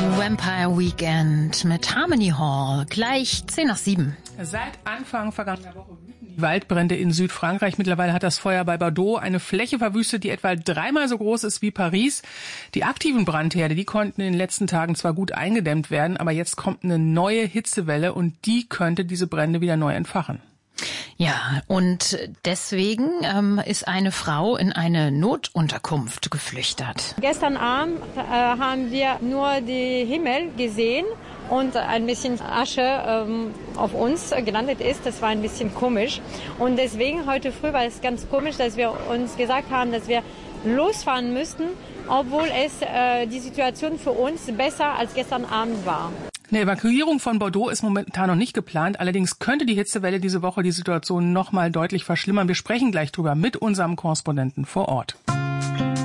Vampire Weekend mit Harmony Hall. Gleich 6:10. Seit Anfang vergangener Woche wüten die Waldbrände in Südfrankreich. Mittlerweile hat das Feuer bei Bordeaux eine Fläche verwüstet, die etwa 3-mal so groß ist wie Paris. Die aktiven Brandherde, die konnten in den letzten Tagen zwar gut eingedämmt werden, aber jetzt kommt eine neue Hitzewelle und die könnte diese Brände wieder neu entfachen. Ja, und deswegen ist eine Frau in eine Notunterkunft geflüchtet. Gestern Abend haben wir nur den Himmel gesehen und ein bisschen Asche auf uns gelandet ist. Das war ein bisschen komisch. Und deswegen heute früh war es ganz komisch, dass wir uns gesagt haben, dass wir losfahren müssten, obwohl es die Situation für uns besser als gestern Abend war. Eine Evakuierung von Bordeaux ist momentan noch nicht geplant. Allerdings könnte die Hitzewelle diese Woche die Situation noch mal deutlich verschlimmern. Wir sprechen gleich drüber mit unserem Korrespondenten vor Ort.